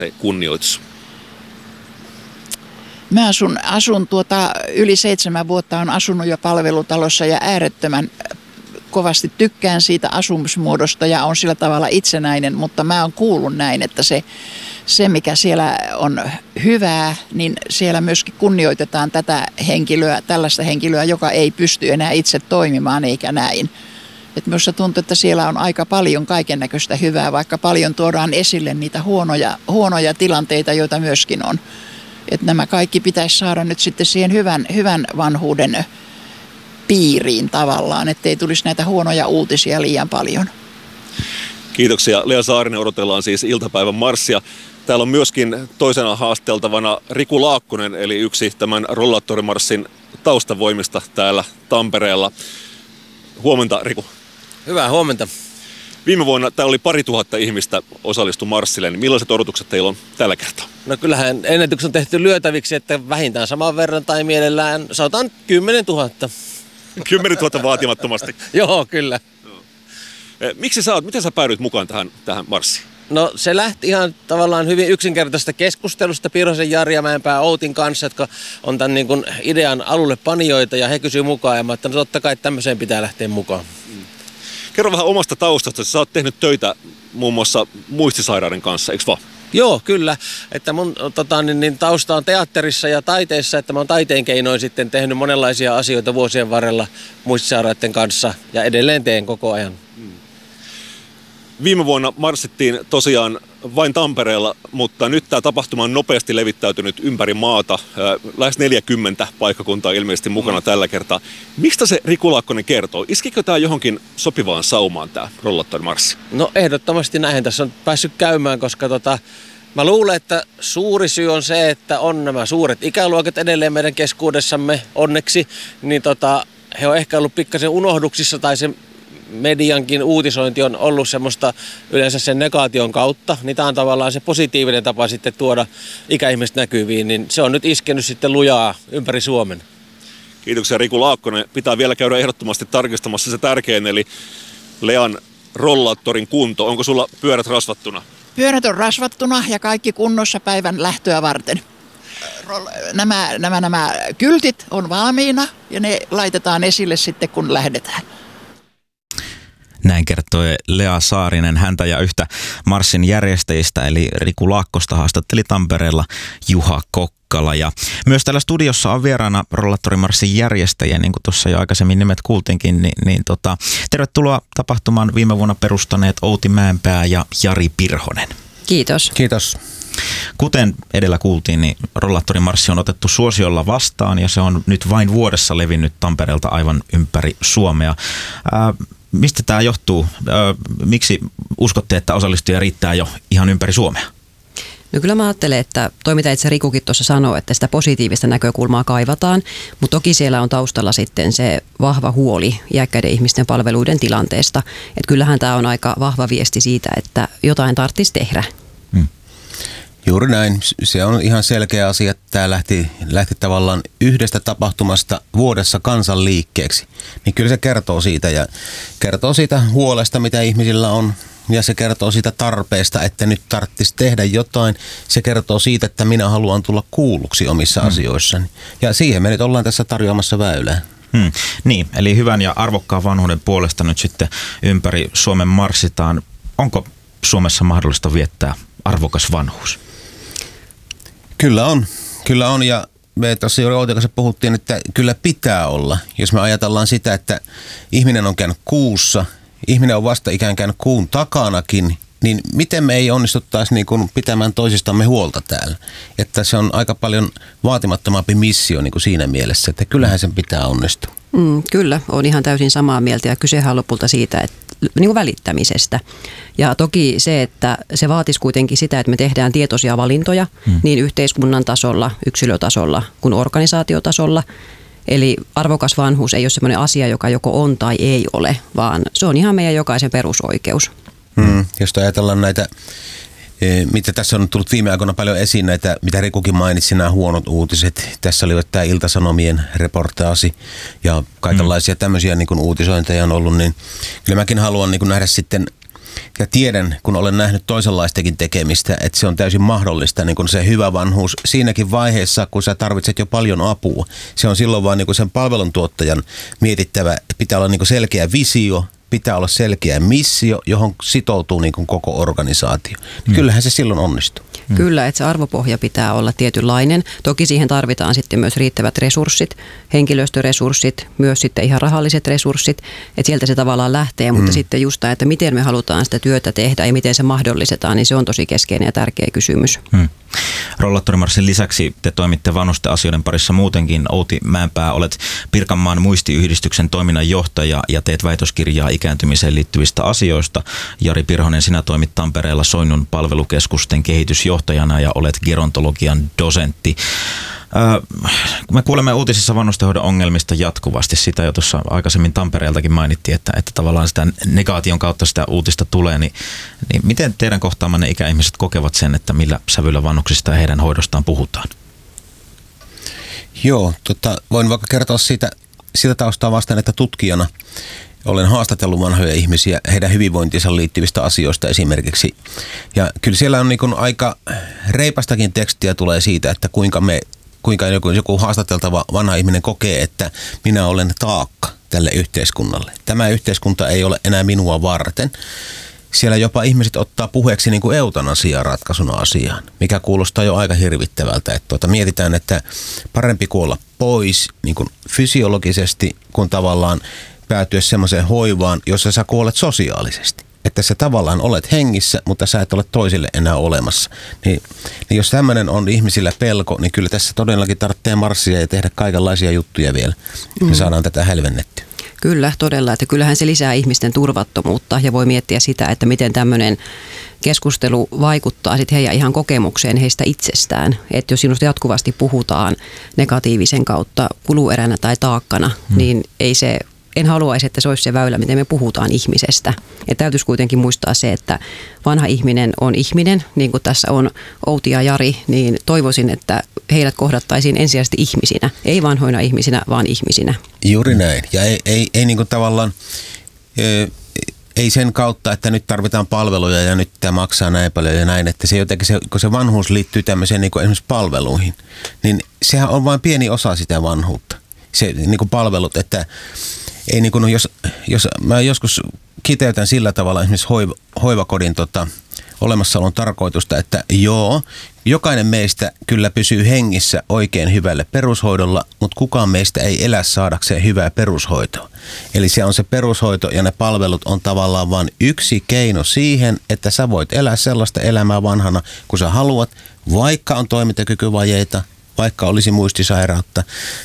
kunnioitus? Mä asun yli 7 vuotta, on asunut jo palvelutalossa ja äärettömän kovasti tykkään siitä asumismuodosta ja on sillä tavalla itsenäinen, mutta mä oon kuullut näin, että se mikä siellä on hyvää, niin siellä myöskin kunnioitetaan tällaista henkilöä, joka ei pysty enää itse toimimaan eikä näin. Et minusta tuntuu, että siellä on aika paljon kaikennäköistä hyvää, vaikka paljon tuodaan esille niitä huonoja tilanteita, joita myöskin on. Että nämä kaikki pitäisi saada nyt sitten siihen hyvän vanhuuden piiriin tavallaan, ettei tulisi näitä huonoja uutisia liian paljon. Kiitoksia. Lea Saarinen, odotellaan siis iltapäivän marssia. Täällä on myöskin toisena haasteltavana Riku Laakkonen, eli yksi tämän rollaattorimarssin taustavoimista täällä Tampereella. Huomenta, Riku. Hyvää huomenta. Viime vuonna täällä oli 2000 ihmistä osallistu marssille, niin millaiset odotukset teillä on tällä kertaa? No kyllähän ennätykset on tehty lyötäviksi, että vähintään saman verran tai mielellään sanotaan 10 000. 10 000 vaatimattomasti. Joo, kyllä. Miten sä päädyit mukaan tähän marssiin? No se lähti ihan tavallaan hyvin yksinkertaisesta keskustelusta Piirosen Jari ja Mäenpää Outin kanssa, jotka on tämän niin kuin idean alulle panijoita ja he kysyivät mukaan ja mä ajattelin, että totta kai tämmöiseen pitää lähteä mukaan. Kerro vähän omasta taustasta. Sä oot tehnyt töitä muun muassa muistisairaiden kanssa, eikö vaan? Joo, kyllä. Että mun tausta on teatterissa ja taiteessa, että mä oon taiteen keinoin sitten tehnyt monenlaisia asioita vuosien varrella muistisairaiden kanssa ja edelleen teen koko ajan. Viime vuonna marssittiin tosiaan vain Tampereella, mutta nyt tämä tapahtuma on nopeasti levittäytynyt ympäri maata. Lähes 40 paikkakuntaa ilmeisesti mukana tällä kertaa. Mistä se Riku Laakkonen kertoo? Iskikö tämä johonkin sopivaan saumaan tämä rollaattorimarssi? No ehdottomasti näin tässä on päässyt käymään, koska mä luulen, että suuri syy on se, että on nämä suuret ikäluokat edelleen meidän keskuudessamme onneksi. Niin he on ehkä ollut pikkasen unohduksissa tai se mediankin uutisointi on ollut semmoista yleensä sen negaation kautta, niin tämä on tavallaan se positiivinen tapa sitten tuoda ikäihmiset näkyviin, niin se on nyt iskenyt sitten lujaa ympäri Suomen. Kiitoksia Riku Laakkonen. Pitää vielä käydä ehdottomasti tarkistamassa se tärkein, eli Lean rollaattorin kunto. Onko sulla pyörät rasvattuna? Pyörät on rasvattuna ja kaikki kunnossa päivän lähtöä varten. Nämä kyltit on valmiina ja ne laitetaan esille sitten kun lähdetään. Näin kertoi Lea Saarinen. Häntä ja yhtä marssin järjestäjistä eli Riku Laakkosta haastatteli Tampereella Juha Kokkala. Ja myös täällä studiossa on vieraana rollaattorimarssin järjestäjä, niin kuin tuossa jo aikaisemmin nimet kuultiinkin. Tervetuloa tapahtumaan viime vuonna perustaneet Outi Mäenpää ja Jari Pirhonen. Kiitos. Kiitos. Kuten edellä kuultiin, niin rollaattorimarssi on otettu suosiolla vastaan ja se on nyt vain vuodessa levinnyt Tampereelta aivan ympäri Suomea. Mistä tämä johtuu? Miksi uskotte, että osallistujia riittää jo ihan ympäri Suomea? No kyllä mä ajattelen, että toi mitä itse Rikukin tuossa sanoi, että sitä positiivista näkökulmaa kaivataan, mutta toki siellä on taustalla sitten se vahva huoli iäkkäiden ihmisten palveluiden tilanteesta. Että kyllähän tämä on aika vahva viesti siitä, että jotain tarvitsisi tehdä. Juuri näin. Se on ihan selkeä asia, että tämä lähti tavallaan yhdestä tapahtumasta vuodessa kansanliikkeeksi. Niin kyllä se kertoo siitä ja kertoo siitä huolesta, mitä ihmisillä on. Ja se kertoo siitä tarpeesta, että nyt tarvitsisi tehdä jotain. Se kertoo siitä, että minä haluan tulla kuulluksi omissa asioissani. Ja siihen me nyt ollaan tässä tarjoamassa väylää. Niin, eli hyvän ja arvokkaan vanhuuden puolesta nyt sitten ympäri Suomen marssitaan. Onko Suomessa mahdollista viettää arvokas vanhuus? Kyllä on ja me tuossa juuri Outin kanssa puhuttiin, että kyllä pitää olla. Jos me ajatellaan sitä, että ihminen on käynyt kuussa, ihminen on vasta ikään käynyt kuun takanakin, niin miten me ei onnistuttaisi niin kuin pitämään toisistamme huolta täällä? Että se on aika paljon vaatimattomampi missio niin kuin siinä mielessä, että kyllähän sen pitää onnistua. Kyllä, olen ihan täysin samaa mieltä ja kysehän lopulta siitä, että niin kuin välittämisestä. Ja toki se, että se vaatisi kuitenkin sitä, että me tehdään tietoisia valintoja niin yhteiskunnan tasolla, yksilötasolla kuin organisaatiotasolla. Eli arvokas vanhuus ei ole sellainen asia, joka joko on tai ei ole, vaan se on ihan meidän jokaisen perusoikeus. Jos ajatellaan näitä, mitä tässä on tullut viime aikoina paljon esiin, näitä, mitä Rikukin mainitsi, nämä huonot uutiset. Tässä oli tämä Ilta-Sanomien reportaasi ja kaikenlaisia tämmöisiä niin kuin uutisointeja on ollut, niin kyllä mäkin haluan niin kuin nähdä sitten Ja tiedän, kun olen nähnyt toisenlaistakin tekemistä, että se on täysin mahdollista, niin kuin se hyvä vanhuus siinäkin vaiheessa, kun sä tarvitset jo paljon apua. Se on silloin vaan niin kuin sen palveluntuottajan mietittävä, pitää olla niin kuin selkeä visio, pitää olla selkeä missio, johon sitoutuu niin kuin koko organisaatio. Kyllähän se silloin onnistuu. Kyllä, että se arvopohja pitää olla tietynlainen. Toki siihen tarvitaan sitten myös riittävät resurssit, henkilöstöresurssit, myös sitten ihan rahalliset resurssit, että sieltä se tavallaan lähtee, mutta sitten just tämä, että miten me halutaan sitä työtä tehdä ja miten se mahdollistetaan, niin se on tosi keskeinen ja tärkeä kysymys. Rollaattori Marssin lisäksi te toimitte vanhusten asioiden parissa muutenkin. Outi Mäenpää, olet Pirkanmaan muistiyhdistyksen toiminnanjohtaja ja teet väitöskirjaa ikääntymiseen liittyvistä asioista. Jari Pirhonen, sinä toimit Tampereella Soinnun palvelukeskusten kehitysjohtajana ja olet gerontologian dosentti. Me kuulemme uutisissa vanhustenhoidon ongelmista jatkuvasti. Sitä jo tuossa aikaisemmin Tampereeltakin mainittiin, että tavallaan sitä negaation kautta sitä uutista tulee. Niin miten teidän kohtaamanne ikäihmiset kokevat sen, että millä sävyllä vanhuksista ja heidän hoidostaan puhutaan? Joo, voin vaikka kertoa sitä taustaa vastaan, että tutkijana olen haastatellut vanhoja ihmisiä heidän hyvinvointiinsa liittyvistä asioista esimerkiksi. Ja kyllä siellä on niin kuin aika reipastakin tekstiä tulee siitä, että kuinka joku haastateltava vanha ihminen kokee, että minä olen taakka tälle yhteiskunnalle. Tämä yhteiskunta ei ole enää minua varten. Siellä jopa ihmiset ottaa puheeksi niin kuin eutanasiaa ratkaisuna asiaan, mikä kuulostaa jo aika hirvittävältä. Että mietitään, että parempi kuolla pois niin kuin fysiologisesti, kun tavallaan päätyä semmoiseen hoivaan, jossa sä kuolet sosiaalisesti. Että sä tavallaan olet hengissä, mutta sä et ole toisille enää olemassa. Niin jos tämmöinen on ihmisillä pelko, niin kyllä tässä todellakin tarvitsee marssia ja tehdä kaikenlaisia juttuja vielä. Me saadaan tätä hälvennettyä. Kyllä, todella. Että kyllähän se lisää ihmisten turvattomuutta ja voi miettiä sitä, että miten tämmöinen keskustelu vaikuttaa sitten heidän ihan kokemukseen heistä itsestään. Että jos sinusta jatkuvasti puhutaan negatiivisen kautta kulueränä tai taakkana, niin en haluaisi, että se olisi se väylä, miten me puhutaan ihmisestä. Ja täytyisi kuitenkin muistaa se, että vanha ihminen on ihminen, niin kuin tässä on Outi ja Jari, niin toivoisin, että heidät kohdattaisiin ensisijaisesti ihmisinä. Ei vanhoina ihmisinä, vaan ihmisinä. Juuri näin. Ja ei niin kuin tavallaan, ei sen kautta, että nyt tarvitaan palveluja ja nyt tämä maksaa näin paljon ja näin, että se jotenkin, kun se vanhuus liittyy tämmöiseen niin kuin esimerkiksi palveluihin, niin sehän on vain pieni osa sitä vanhuutta. Se niin kuin palvelut, että ei niin kuin, jos mä joskus kiteytän sillä tavalla esimerkiksi hoivakodin olemassaolon tarkoitusta, että jokainen meistä kyllä pysyy hengissä oikein hyvälle perushoidolla, mutta kukaan meistä ei elä saadakseen hyvää perushoitoa. Eli se on se perushoito ja ne palvelut on tavallaan vain yksi keino siihen, että sä voit elää sellaista elämää vanhana, kun sä haluat, vaikka on toimintakykyvajeita, vaikka olisi muistisairautta,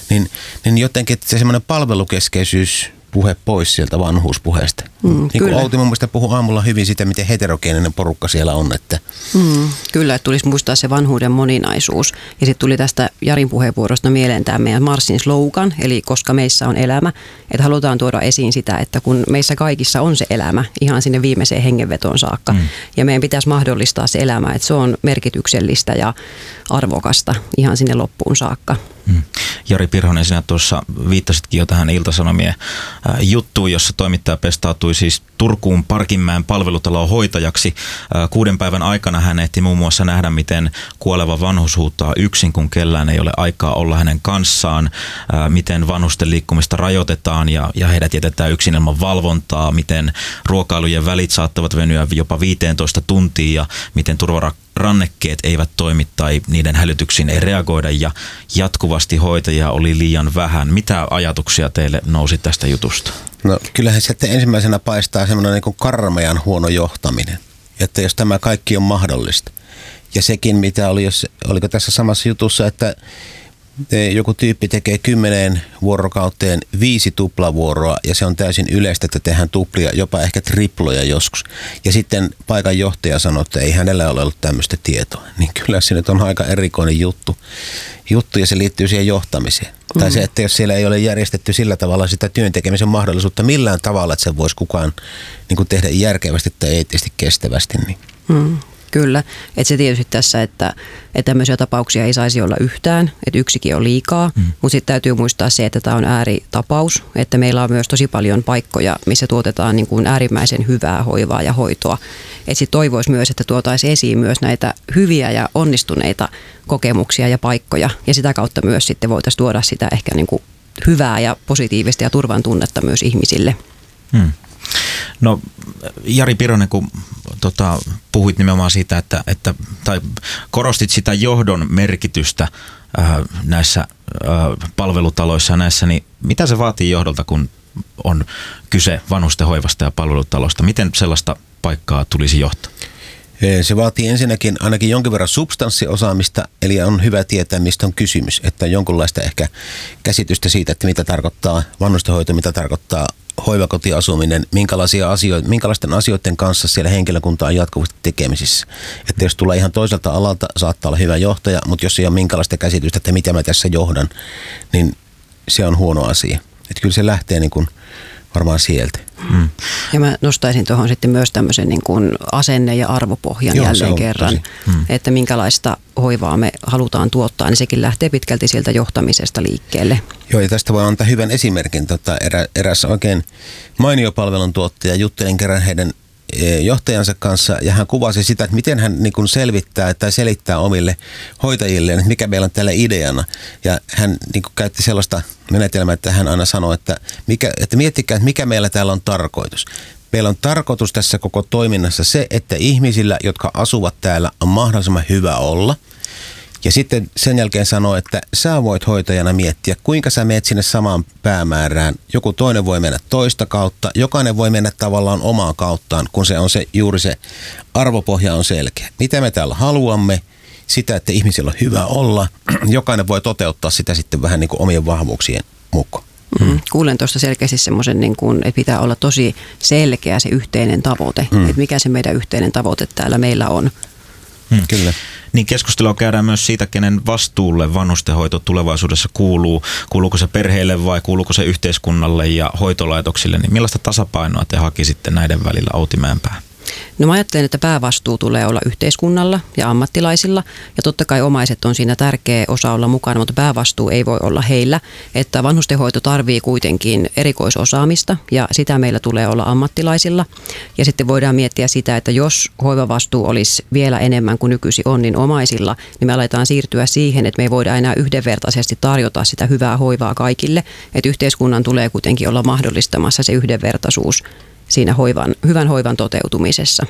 niin jotenkin se semmoinen palvelukeskeisyys puhe pois sieltä vanhuuspuheesta. Niin kuin Outi mun mielestä puhui aamulla hyvin sitä, miten heterogeeninen porukka siellä on. Että. Kyllä, että tulisi muistaa se vanhuuden moninaisuus. Ja sitten tuli tästä Jarin puheenvuorosta mieleen tämä meidän Marssin slogan, eli koska meissä on elämä. Että halutaan tuoda esiin sitä, että kun meissä kaikissa on se elämä ihan sinne viimeiseen hengenvetoon saakka. Ja meidän pitäisi mahdollistaa se elämä, että se on merkityksellistä ja arvokasta ihan sinne loppuun saakka. Jari Pirhonen, sinä tuossa viittasitkin jo tähän Ilta-Sanomien juttuun, jossa toimittaja pestautui siis Turkuun Parkinmäen palvelutaloon hoitajaksi. 6 päivän aikana hän ehti muun muassa nähdä, miten kuoleva vanhus huutaa yksin, kun kellään ei ole aikaa olla hänen kanssaan, miten vanhusten liikkumista rajoitetaan ja heidät jätetään yksin ilman valvontaa, miten ruokailujen välit saattavat venyä jopa 15 tuntia ja miten turvarannekkeet eivät toimi tai niiden hälytyksiin ei reagoida ja jatkuvasti hoitajia oli liian vähän. Mitä ajatuksia teille nousi tästä jutusta? No kyllähän sitten ensimmäisenä paistaa semmoinen niin kuin karmean huono johtaminen, että jos tämä kaikki on mahdollista. Ja sekin, mitä oliko tässä samassa jutussa, että joku tyyppi tekee 10 vuorokauteen 5 tuplavuoroa ja se on täysin yleistä, että tehdään tuplia, jopa ehkä triploja joskus. Ja sitten paikan johtaja sanoo, että ei hänellä ole ollut tämmöistä tietoa. Niin kyllä se nyt on aika erikoinen juttu ja se liittyy siihen johtamiseen. Tai se, että jos siellä ei ole järjestetty sillä tavalla sitä työntekemisen mahdollisuutta millään tavalla, että se voisi kukaan niin kuin tehdä järkevästi tai eettisesti kestävästi. Niin. Kyllä, että se tietysti tässä, että tämmöisiä tapauksia ei saisi olla yhtään, että yksikin on liikaa, mutta sitten täytyy muistaa se, että tämä on ääritapaus, että meillä on myös tosi paljon paikkoja, missä tuotetaan niin kuin äärimmäisen hyvää hoivaa ja hoitoa. Että sitten toivoisi myös, että tuotaisiin esiin myös näitä hyviä ja onnistuneita kokemuksia ja paikkoja, ja sitä kautta myös sitten voitaisiin tuoda sitä ehkä niin kuin hyvää ja positiivista ja turvan tunnetta myös ihmisille. No Jari Pironen, kun puhuit nimenomaan siitä, tai korostit sitä johdon merkitystä näissä palvelutaloissa ja näissä, niin mitä se vaatii johdolta, kun on kyse vanhustenhoivasta ja palvelutalosta? Miten sellaista paikkaa tulisi johtaa? Se vaatii ensinnäkin ainakin jonkin verran substanssiosaamista, eli on hyvä tietää, mistä on kysymys, että on jonkunlaista ehkä käsitystä siitä, että mitä tarkoittaa vanhustenhoito, mitä tarkoittaa hoivakotiasuminen, minkälaisten asioiden kanssa siellä henkilökunta on jatkuvasti tekemisissä. Että jos tulee ihan toiselta alalta, saattaa olla hyvä johtaja, mutta jos ei ole minkälaista käsitystä, että mitä mä tässä johdan, niin se on huono asia. Että kyllä se lähtee niin kuin varmaan sieltä. Ja mä nostaisin tuohon sitten myös tämmöisen niin kuin asenne- ja arvopohjan jälleen kerran, että minkälaista hoivaa me halutaan tuottaa, niin sekin lähtee pitkälti sieltä johtamisesta liikkeelle. Joo, ja tästä voi antaa hyvän esimerkin. Eräs oikein mainio palveluntuottaja, juttelin kerran heidän johtajansa kanssa, ja hän kuvasi sitä, että miten hän niin kuin selvittää tai selittää omille hoitajilleen, että mikä meillä on täällä ideana. Ja hän niin kuin käytti sellaista menetelmää, että hän aina sanoi, että miettikää, että mikä meillä täällä on tarkoitus. Meillä on tarkoitus tässä koko toiminnassa se, että ihmisillä, jotka asuvat täällä, on mahdollisimman hyvä olla. Ja sitten sen jälkeen sanoo, että sä voit hoitajana miettiä, kuinka sä meet sinne samaan päämäärään. Joku toinen voi mennä toista kautta, jokainen voi mennä tavallaan omaa kauttaan, kun se on juuri se arvopohja on selkeä. Mitä me täällä haluamme, sitä, että ihmisillä on hyvä olla. Jokainen voi toteuttaa sitä sitten vähän niin kuin omien vahvuuksien mukaan. Kuulen tuosta selkeästi semmoisen, niin kuin, että pitää olla tosi selkeä se yhteinen tavoite, että mikä se meidän yhteinen tavoite täällä meillä on. Kyllä. Niin keskustelua käydään myös siitä, kenen vastuulle vanhustenhoito tulevaisuudessa kuuluu. Kuuluuko se perheille vai kuuluuko se yhteiskunnalle ja hoitolaitoksille? Niin millaista tasapainoa te hakisitte näiden välillä, Outi Mäenpää? No mä ajattelen, että päävastuu tulee olla yhteiskunnalla ja ammattilaisilla, ja totta kai omaiset on siinä tärkeä osa olla mukana, mutta päävastuu ei voi olla heillä, että vanhustenhoito tarvii kuitenkin erikoisosaamista, ja sitä meillä tulee olla ammattilaisilla, ja sitten voidaan miettiä sitä, että jos hoivavastuu olisi vielä enemmän kuin nykyisin on, niin omaisilla, niin me aletaan siirtyä siihen, että me ei voida enää yhdenvertaisesti tarjota sitä hyvää hoivaa kaikille, että yhteiskunnan tulee kuitenkin olla mahdollistamassa se yhdenvertaisuus siinä hyvän hoivan toteutumisessa.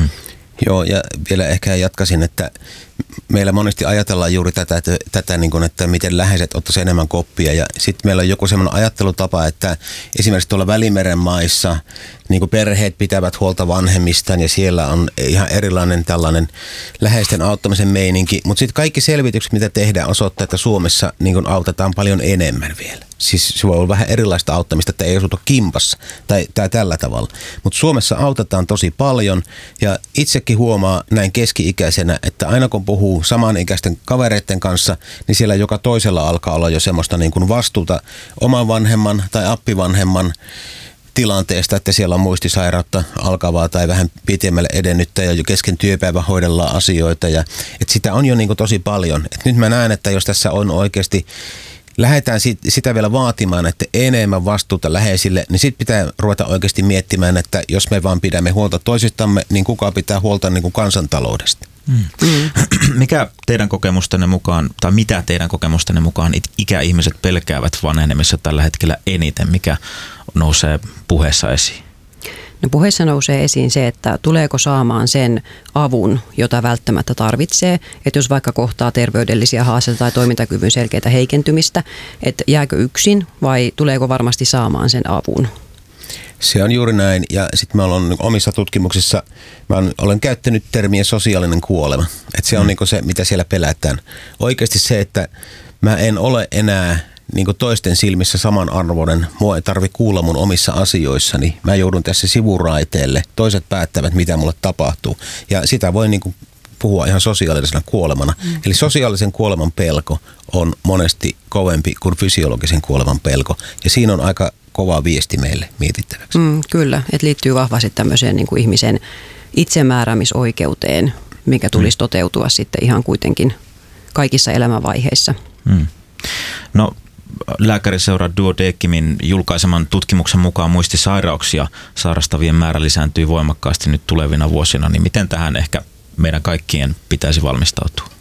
Joo, ja vielä ehkä jatkaisin, että meillä monesti ajatellaan juuri tätä niin kuin, että miten läheiset ottaisi enemmän koppia. Ja sitten meillä on joku semmoinen ajattelutapa, että esimerkiksi tuolla Välimeren maissa niin kuin perheet pitävät huolta vanhemmistaan ja siellä on ihan erilainen tällainen läheisten auttamisen meininki. Mutta sitten kaikki selvitykset, mitä tehdään, osoittaa, että Suomessa niin kuin autetaan paljon enemmän vielä. Siis se voi olla vähän erilaista auttamista, että ei asuta kimpassa tai tällä tavalla. Mutta Suomessa autetaan tosi paljon ja itsekin huomaa näin keski-ikäisenä, että aina kun puhuu samanikäisten kavereiden kanssa, niin siellä joka toisella alkaa olla jo semmoista niin kuin vastuuta oman vanhemman tai appivanhemman tilanteesta, että siellä on muistisairautta alkavaa tai vähän pitemmälle edennyttä ja jo kesken työpäivän hoidellaan asioita. Ja, että sitä on jo niin kuin tosi paljon. Et nyt mä näen, että jos tässä on oikeasti lähdetään sitä vielä vaatimaan, että enemmän vastuuta läheisille, niin sitten pitää ruveta oikeasti miettimään, että jos me vaan pidämme huolta toisistamme, niin kuka pitää huolta niin kuin kansantaloudesta. Mikä teidän kokemustenne mukaan, tai mitä teidän kokemustenne mukaan ikäihmiset pelkäävät vanhenemissa tällä hetkellä eniten? Mikä nousee puheessa esiin? No puheessa nousee esiin se, että tuleeko saamaan sen avun, jota välttämättä tarvitsee. Että jos vaikka kohtaa terveydellisiä haasteita tai toimintakyvyn selkeitä heikentymistä, että jääkö yksin vai tuleeko varmasti saamaan sen avun? Se on juuri näin. Ja sitten mä olen omissa tutkimuksissa, olen käyttänyt termiä sosiaalinen kuolema. Että se on niin kuin se, mitä siellä pelätään. Oikeasti se, että mä en ole enää niin kuin toisten silmissä samanarvoinen, mua ei tarvitse kuulla mun omissa asioissani. Mä joudun tässä sivuraiteelle. Toiset päättävät, mitä mulle tapahtuu. Ja sitä voi niin kuin puhua ihan sosiaalisena kuolemana. Eli sosiaalisen kuoleman pelko on monesti kovempi kuin fysiologisen kuoleman pelko. Ja siinä on aika kova viesti meille mietittäväksi. Kyllä, että liittyy vahvasti tämmöiseen niin kuin ihmisen itsemääräämisoikeuteen. mikä tulisi toteutua sitten ihan kuitenkin kaikissa elämänvaiheissa. No, lääkäriseura Duodecimin julkaiseman tutkimuksen mukaan muistisairauksia sairastavien määrä lisääntyy voimakkaasti nyt tulevina vuosina, niin miten tähän ehkä meidän kaikkien pitäisi valmistautua?